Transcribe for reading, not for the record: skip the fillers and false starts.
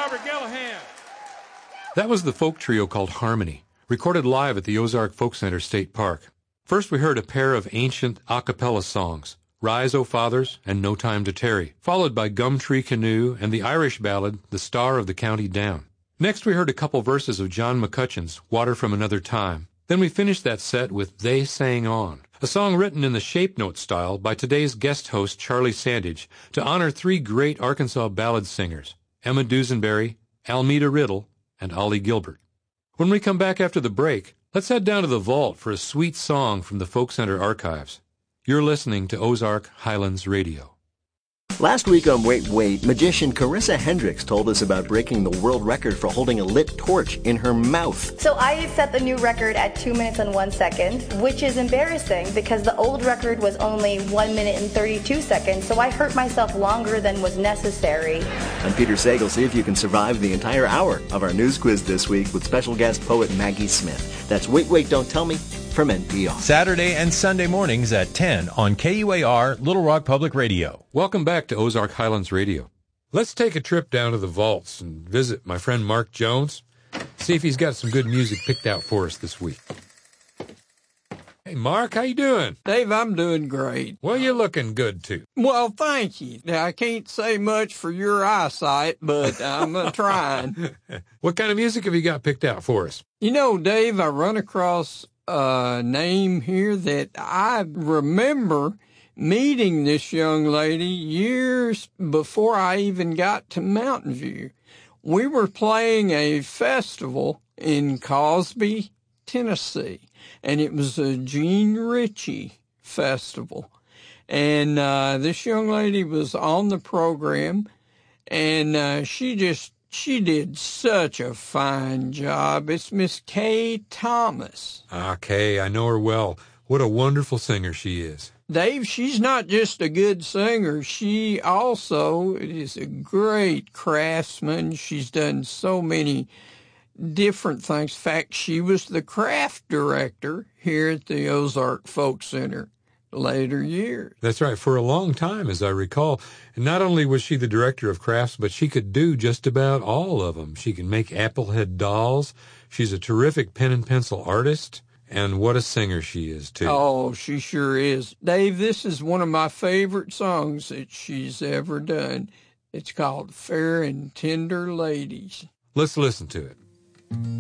Robert Gallahan. That was the folk trio called Harmony, recorded live at the Ozark Folk Center State Park. First we heard a pair of ancient a cappella songs, Rise, O Fathers and No Time to Tarry, followed by Gumtree Canoe and the Irish ballad The Star of the County Down. Next we heard a couple verses of John McCutcheon's Water from Another Time. Then we finished that set with They Sang On, a song written in the shape note style by today's guest host Charlie Sandage to honor three great Arkansas ballad singers, Emma Dusenberry, Almeda Riddle, and Ollie Gilbert. When we come back after the break, let's head down to the vault for a sweet song from the Folk Center archives. You're listening to Ozark Highlands Radio. Last week on Wait, Wait, magician Carissa Hendricks told us about breaking the world record for holding a lit torch in her mouth. So I set the new record at 2 minutes and 1 second, which is embarrassing because the old record was only 1 minute and 32 seconds, so I hurt myself longer than was necessary. I'm Peter Sagal. See if you can survive the entire hour of our news quiz this week with special guest poet Maggie Smith. That's Wait, Wait, Don't Tell Me from NPR. Saturday and Sunday mornings at 10 on KUAR Little Rock Public Radio. Welcome back to Ozark Highlands Radio. Let's take a trip down to the vaults and visit my friend Mark Jones, see if he's got some good music picked out for us this week. Hey, Mark, how you doing? Dave, I'm doing great. Well, you're looking good, too. Well, thank you. Now, I can't say much for your eyesight, but I'm trying. What kind of music have you got picked out for us? You know, Dave, I run across a name here that I remember meeting this young lady years before I even got to Mountain View. We were playing a festival in Cosby, Tennessee, and it was a Gene Ritchie festival. And this young lady was on the program, and she did such a fine job. It's Miss Kay Thomas. Kay, I know her well. What a wonderful singer she is. Dave, she's not just a good singer. She also is a great craftsman. She's done so many different things. In fact, she was the craft director here at the Ozark Folk Center later years. That's right, for a long time, as I recall. And not only was she the director of crafts, but she could do just about all of them. She can make applehead dolls. She's a terrific pen and pencil artist. And what a singer she is, too. Oh, she sure is. Dave, this is one of my favorite songs that she's ever done. It's called Fair and Tender Ladies. Let's listen to it.